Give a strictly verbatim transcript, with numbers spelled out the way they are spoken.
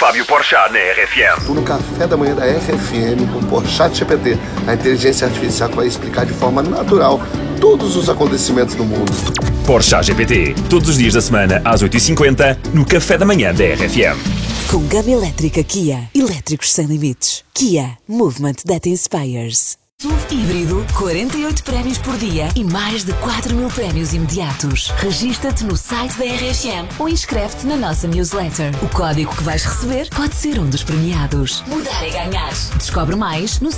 Fábio Porchat na R F M. Estou no café da manhã da R F M com o Porchat G P T, a inteligência artificial que vai explicar de forma natural todos os acontecimentos do mundo. Porchat G P T, todos os dias da semana às oito e cinquenta no café da manhã da R F M. Com gama elétrica Kia, elétricos sem limites. Kia, movement that inspires. S U V híbrido, quarenta e oito prémios por dia e mais de quatro mil prémios imediatos. Regista-te no site da R F M ou inscreve-te na nossa newsletter. O código que vais receber pode ser um dos premiados. Mudar é ganhar. Descobre mais no